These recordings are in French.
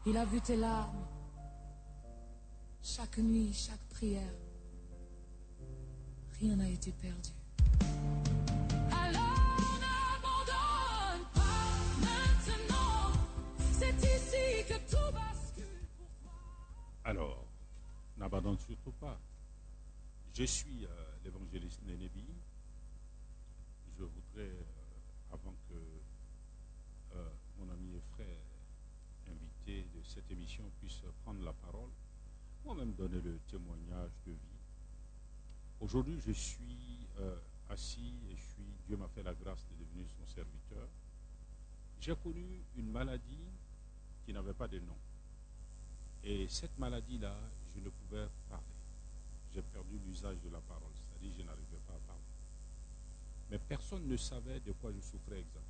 Il a vu tes larmes, chaque nuit, chaque prière. Rien n'a été perdu. Alors n'abandonne pas maintenant. C'est ici que tout bascule pour toi. Alors, n'abandonne surtout pas. Je suis l'évangéliste Nénébi. Je voudrais, avant que mon ami et frère invité de cette émission puisse prendre la parole, moi-même donner le témoignage de vie. Aujourd'hui, je suis assis et Dieu m'a fait la grâce de devenir son serviteur. J'ai connu une maladie qui n'avait pas de nom. Et cette maladie-là, je ne pouvais parler. J'ai perdu l'usage de la parole, c'est-à-dire que je n'arrivais pas à parler. Mais personne ne savait de quoi je souffrais exactement.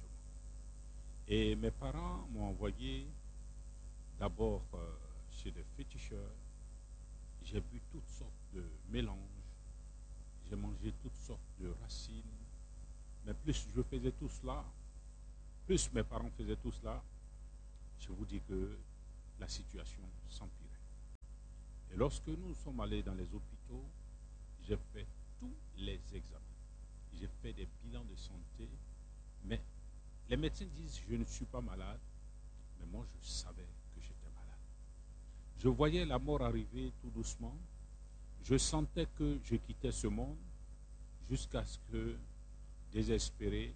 Et mes parents m'ont envoyé d'abord chez des féticheurs. J'ai bu toutes sortes de mélanges. J'ai mangé toutes sortes de racines. Mais plus je faisais tout cela, plus mes parents faisaient tout cela, je vous dis que la situation s'empirait. Et lorsque nous sommes allés dans les hôpitaux, j'ai fait tous les examens. J'ai fait des bilans de santé, mais les médecins disent je ne suis pas malade, mais moi je savais que j'étais malade. Je voyais la mort arriver tout doucement. Je sentais que je quittais ce monde jusqu'à ce que, désespéré,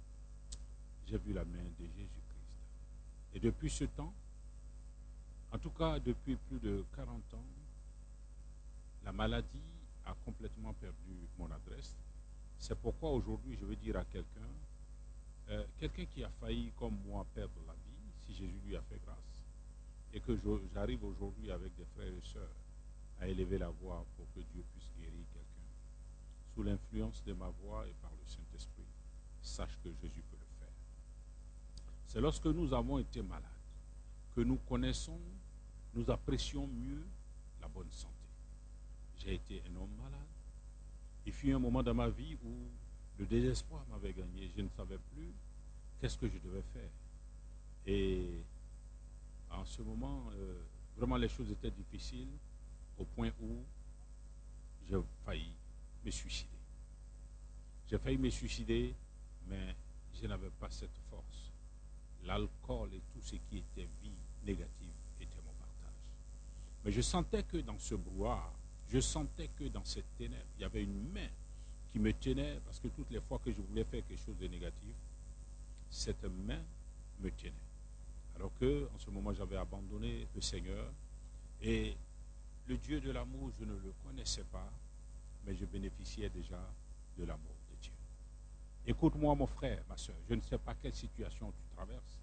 j'ai vu la main de Jésus-Christ. Et depuis ce temps, en tout cas depuis plus de 40 ans, la maladie a complètement perdu mon adresse. C'est pourquoi aujourd'hui je veux dire à quelqu'un qui a failli comme moi perdre la vie, si Jésus lui a fait grâce, et que j'arrive aujourd'hui avec des frères et sœurs à élever la voix pour que Dieu puisse guérir quelqu'un. Sous l'influence de ma voix et par le Saint-Esprit, sache que Jésus peut le faire. C'est lorsque nous avons été malades que nous connaissons, nous apprécions mieux la bonne santé. J'ai été un homme malade. Il fut un moment dans ma vie où le désespoir m'avait gagné. Je ne savais plus qu'est-ce que je devais faire. Et en ce moment, vraiment les choses étaient difficiles au point où j'ai failli me suicider. J'ai failli me suicider, mais je n'avais pas cette force. L'alcool et tout ce qui était vie négative était mon partage. Mais je sentais que dans ce brouhaha, je sentais que dans cette ténèbre, il y avait une main qui me tenait, parce que toutes les fois que je voulais faire quelque chose de négatif, cette main me tenait. Alors que, en ce moment, j'avais abandonné le Seigneur, et le Dieu de l'amour, je ne le connaissais pas, mais je bénéficiais déjà de l'amour de Dieu. Écoute-moi, mon frère, ma soeur, je ne sais pas quelle situation tu traverses.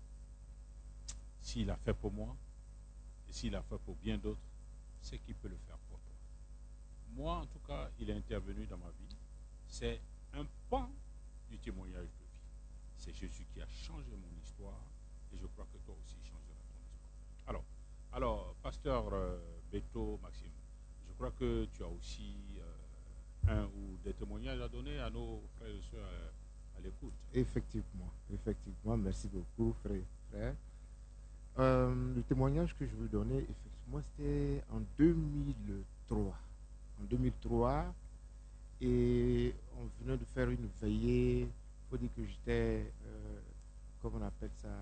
S'il a fait pour moi, et s'il a fait pour bien d'autres, c'est qu'il peut le faire pour toi. Moi, en tout cas, il est intervenu dans ma vie. C'est un pan du témoignage de vie. C'est Jésus qui a changé mon histoire, et je crois que toi aussi changeras ton histoire. Alors, pasteur Beto Maxime, je crois que tu as aussi un ou des témoignages à donner à nos frères et sœurs à l'écoute. Effectivement, merci beaucoup, frère. Le témoignage que je veux donner, effectivement, c'était en 2003. En 2003, et on venait de faire une veillée. Il faut dire que j'étais, comment on appelle ça,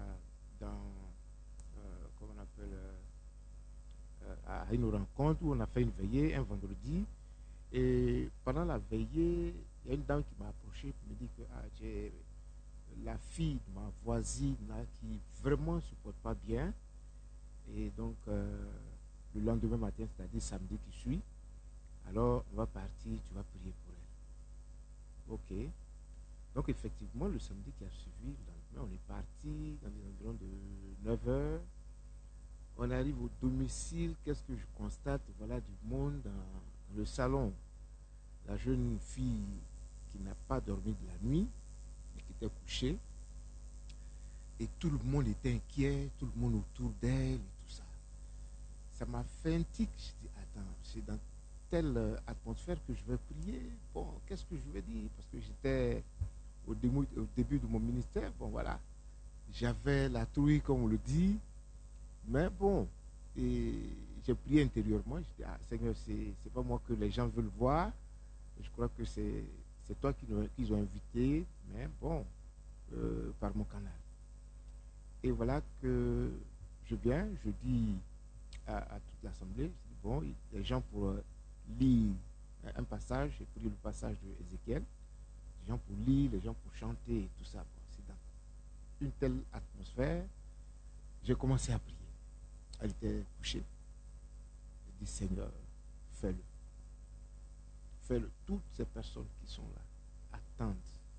à une rencontre où on a fait une veillée un vendredi. Et pendant la veillée, il y a une dame qui m'a approché pour me dire que j'ai la fille de ma voisine là, qui vraiment ne se porte pas bien. Et donc, le lendemain matin, c'est-à-dire samedi qui suit, alors on va partir, tu vas prier pour elle. Ok. Donc, effectivement, le samedi qui a suivi, le lendemain, on est parti dans les environs de 9 heures. On arrive au domicile, qu'est-ce que je constate? Voilà du monde dans le salon. La jeune fille qui n'a pas dormi de la nuit, et qui était couchée. Et tout le monde était inquiet, tout le monde autour d'elle et tout ça. Ça m'a fait un tic. Je dis, attends, c'est dans telle atmosphère que je vais prier. Bon, qu'est-ce que je vais dire? Parce que j'étais au début de mon ministère. Bon, voilà. J'avais la trouille, comme on le dit. Mais bon, Et j'ai prié intérieurement. Je dis, ah Seigneur, c'est pas moi que les gens veulent voir. Je crois que c'est toi qu'ils ont invité, mais bon, par mon canal. Et voilà que je viens, je dis à toute l'assemblée, je dis, bon, les gens pour lire un passage, j'ai pris le passage de Ézéchiel, les gens pour lire, les gens pour chanter et tout ça. Bon, c'est dans une telle atmosphère, j'ai commencé à prier. Elle était couchée. Je dis, Seigneur, fais-le. Fais-le. Toutes ces personnes qui sont là attendent.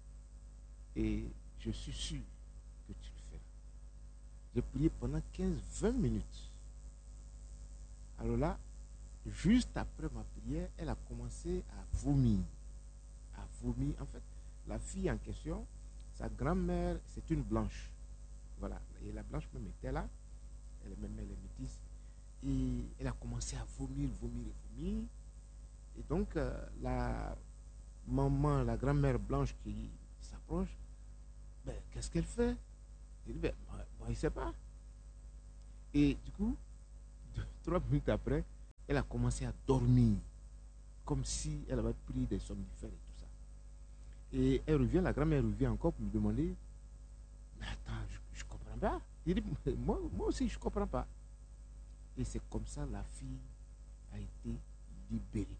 Et je suis sûr que tu le feras. J'ai prié pendant 15-20 minutes. Alors là, juste après ma prière, elle a commencé à vomir. À vomir. En fait, la fille en question, sa grand-mère, c'est une blanche. Voilà. Et la blanche même était là. Elle est métisse. Et elle a commencé à vomir. Et donc, la maman, la grand-mère blanche qui s'approche, ben, qu'est-ce qu'elle fait? Je dis, ben, moi, je ne sais pas. Et du coup, 3 minutes après, elle a commencé à dormir, comme si elle avait pris des somnifères et tout ça. Et elle revient, la grand-mère revient encore pour me demander, mais attends, je ne comprends pas. Je dis, moi aussi, je ne comprends pas. Et c'est comme ça la fille a été libérée.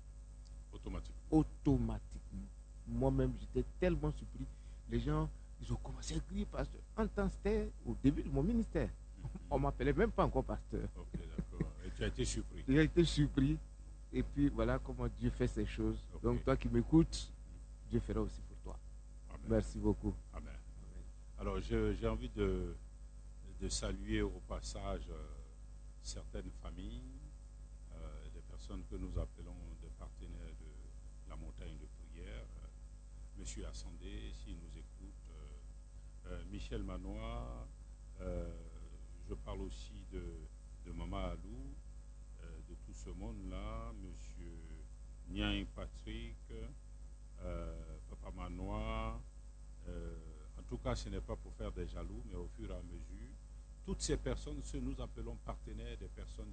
Automatiquement. Moi-même, j'étais tellement surpris. Les gens, ils ont commencé à crier pasteur. En temps, c'était au début de mon ministère. On ne m'appelait même pas encore pasteur. Ok, d'accord. Et tu as été surpris. J'ai été surpris. Et puis voilà comment Dieu fait ces choses. Ok. Donc toi qui m'écoutes, Dieu fera aussi pour toi. Amen. Merci beaucoup. Amen. Alors, j'ai envie de saluer au passage certaines familles, des personnes que nous appelons des partenaires de la montagne de prière. Monsieur Assandé, s'il nous écoute, Michel Manoir, je parle aussi de Maman Alou, de tout ce monde-là, Monsieur Niang Patrick, Papa Manoir. En tout cas, ce n'est pas pour faire des jaloux, mais au fur et à mesure, toutes ces personnes, nous appelons partenaires, des personnes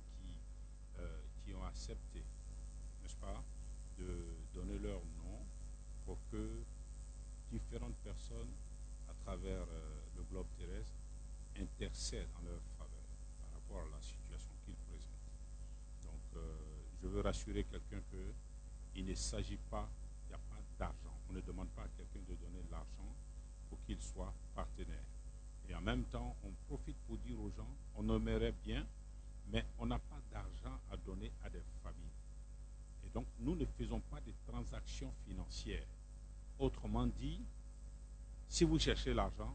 qui ont accepté, n'est-ce pas, de donner leur nom pour que différentes personnes à travers le globe terrestre intercèdent en leur faveur par rapport à la situation qu'ils présentent. Donc, je veux rassurer quelqu'un qu'il ne s'agit pas, il n'y a pas d'argent. On ne demande pas à quelqu'un de donner de l'argent pour qu'il soit partenaire. Et en même temps, on profite pour dire aux gens, on aimerait bien, mais on n'a pas d'argent à donner à des familles. Et donc, nous ne faisons pas de transactions financières. Autrement dit, si vous cherchez l'argent,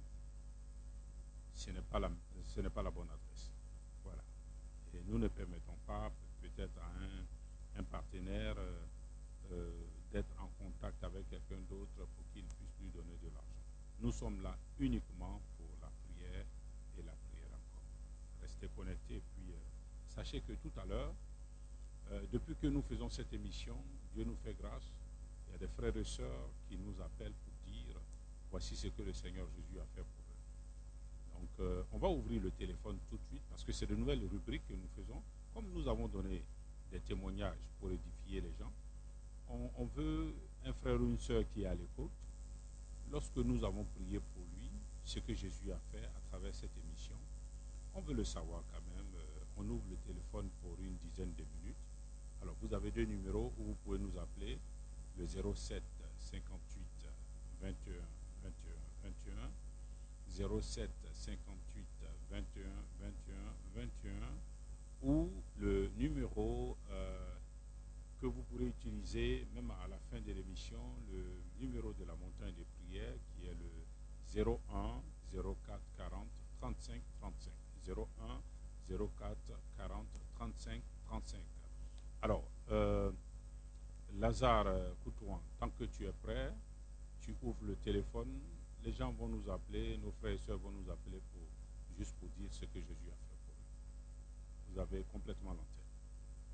ce n'est pas la bonne adresse. Voilà. Et nous ne permettons pas peut-être à un partenaire d'être en contact avec quelqu'un d'autre pour qu'il puisse lui donner de l'argent. Nous sommes là uniquement pour la prière et la prière encore. Restez connectés. Puis sachez que tout à l'heure, depuis que nous faisons cette émission, Dieu nous fait grâce. Il y a des frères et sœurs qui nous appellent pour dire voici ce que le Seigneur Jésus a fait pour eux. Donc on va ouvrir le téléphone tout de suite parce que c'est de nouvelles rubriques que nous faisons. Comme nous avons donné des témoignages pour édifier les gens, on veut un frère ou une sœur qui est à l'écoute. Lorsque nous avons prié pour lui, ce que Jésus a fait à travers cette émission, on veut le savoir quand même. On ouvre le téléphone pour une dizaine de minutes. Alors, vous avez 2 numéros où vous pouvez nous appeler, le 07 58 21 21 21, 07 58 21 21 21, ou le numéro que vous pourrez utiliser même à la fin de l'émission, le numéro de la montagne de prière qui est le 01 04 40 35 35. 01 04 40 35 35. Alors, Lazare Koutouan, tant que tu es prêt, tu ouvres le téléphone, les gens vont nous appeler, nos frères et sœurs vont nous appeler juste pour dire ce que Jésus a fait pour eux. Vous avez complètement l'antenne.